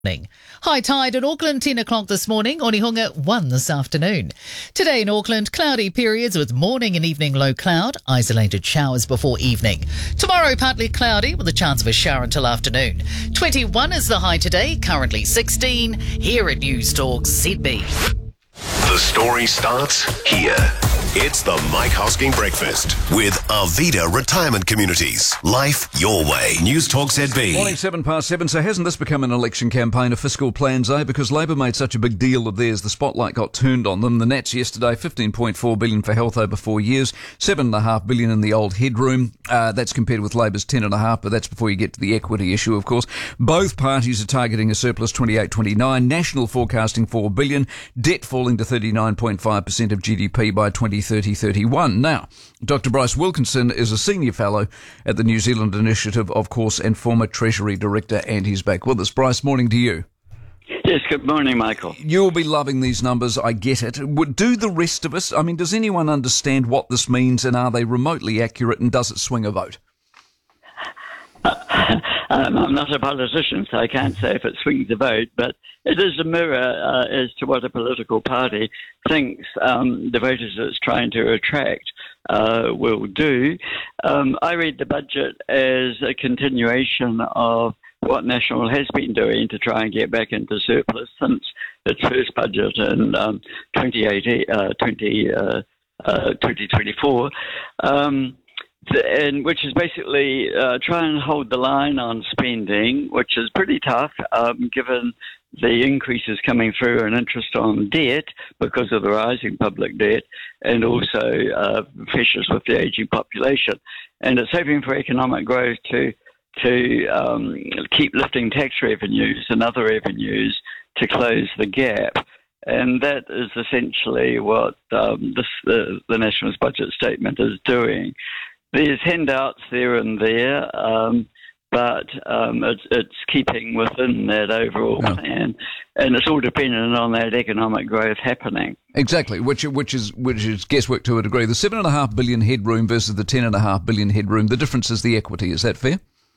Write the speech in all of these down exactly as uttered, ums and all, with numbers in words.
High tide in Auckland, ten o'clock this morning, Onehunga one this afternoon. Today in Auckland, cloudy periods with morning and evening low cloud, isolated showers before evening. Tomorrow, partly cloudy with a chance of a shower until afternoon. twenty-one is the high today, currently sixteen, here at News Talk Z B. The story starts here. It's the Mike Hosking Breakfast with Arvida Retirement Communities. Life your way. News Talk Z B. Morning, seven past seven. So hasn't this become an election campaign of fiscal plans, eh? Because Labor made such a big deal of theirs, the spotlight got turned on them. The Nats yesterday, fifteen point four billion dollars for health over four years, seven point five billion dollars in the old headroom. Uh, that's compared with Labor's ten point five, but that's before you get to the equity issue, of course. Both parties are targeting a surplus twenty-eight twenty-nine. National forecasting four billion dollars. Debt falling to thirty-nine point five percent of G D P by twenty thirty thirty-one. Now, Doctor Bryce Wilkinson is a senior fellow at the New Zealand Initiative, of course, and former Treasury Director, and he's back with us. Bryce, morning to you. Yes, good morning, Michael. You'll be loving these numbers, I get it. Would Do the rest of us, I mean, does anyone understand what this means, and are they remotely accurate, and does it swing a vote? Uh, um, I'm not a politician, so I can't say if it swings a vote, but it is a mirror uh, as to what a political party thinks um, the voters it's trying to attract uh, will do. Um, I read the budget as a continuation of what National has been doing to try and get back into surplus since its first budget in um, twenty eighteen, uh, twenty, uh, uh, twenty twenty-four. Um, And which is basically uh, try and hold the line on spending, which is pretty tough um, given the increases coming through in interest on debt because of the rising public debt and also uh, pressures with the ageing population. And it's hoping for economic growth to to um, keep lifting tax revenues and other revenues to close the gap. And that is essentially what um, this, the, the National's budget statement is doing. There's handouts there and there, um, but um, it's, it's keeping within that overall yeah. plan, and it's all dependent on that economic growth happening. Exactly, which which is which is guesswork to a degree. The seven and a half billion headroom versus the ten and a half billion headroom. The difference is the equity. Is that fair?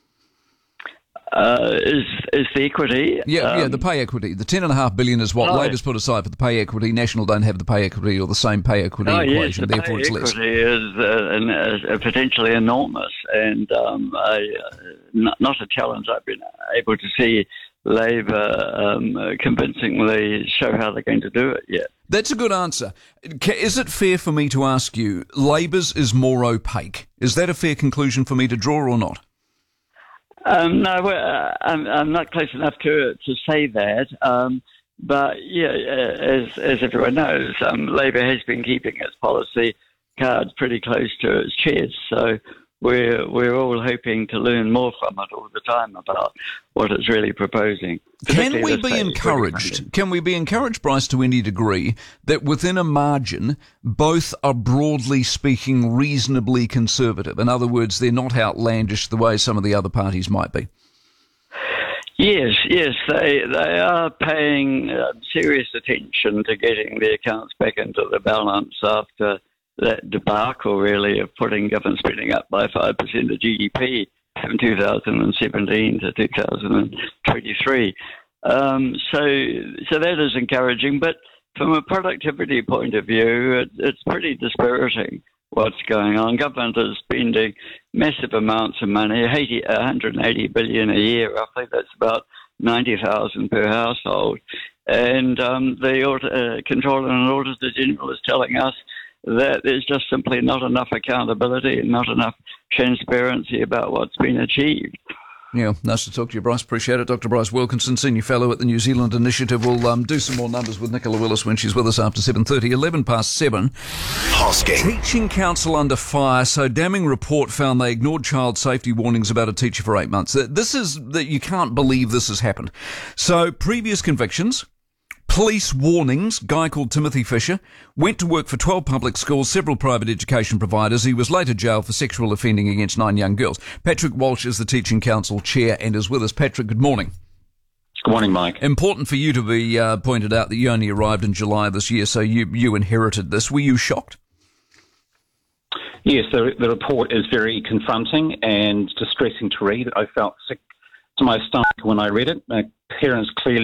Uh, is is the equity? Yeah, um, yeah, the pay equity. The ten and a half billion is what oh, Labor's put aside for the pay equity. National don't have the pay equity or the same pay equity oh, equation. Yes, the Therefore, pay it's less. equity is uh, an, uh, potentially enormous, and um, I, uh, not, not a challenge I've been able to see Labor um, convincingly show how they're going to do it yet. That's a good answer. Is it fair for me to ask you, Labor's is more opaque? Is that a fair conclusion for me to draw or not? Um, no, uh, I'm, I'm not close enough to to say that. Um, but yeah, as as everyone knows, um, Labor has been keeping its policy cards pretty close to its chest. So we're we're all hoping to learn more from it all the time about what it's really proposing. Can we be encouraged? Can we be encouraged, Bryce, to any degree that within a margin, both are broadly speaking reasonably conservative? In other words, they're not outlandish the way some of the other parties might be. Yes, yes, they they are paying uh, serious attention to getting the accounts back into the balance after that debacle, really, of putting government spending up by five percent of G D P from two thousand seventeen to two thousand twenty-three. Um, so, so that is encouraging, but from a productivity point of view, it, it's pretty dispiriting what's going on. Government is spending massive amounts of money, one hundred eighty billion dollars a year, roughly. That's about ninety thousand per household. And um, the uh, Controller and Auditor General is telling us that there's just simply not enough accountability and not enough transparency about what's been achieved. Yeah, nice to talk to you, Bryce. Appreciate it. Doctor Bryce Wilkinson, Senior Fellow at the New Zealand Initiative. We'll um, do some more numbers with Nicola Willis when she's with us after seven thirty, eleven past seven. Hosking. Teaching Council under fire. So damning report found they ignored child safety warnings about a teacher for eight months. This is, that you can't believe this has happened. So previous convictions, police warnings, guy called Timothy Fisher, went to work for twelve public schools, several private education providers. He was later jailed for sexual offending against nine young girls. Patrick Walsh is the Teaching Council chair and is with us. Patrick, good morning. Good morning, Mike. Important for you to be uh, pointed out that you only arrived in July this year, so you, you inherited this. Were you shocked? Yes, the, the report is very confronting and distressing to read. I felt sick to my stomach when I read it. Uh, parents clearly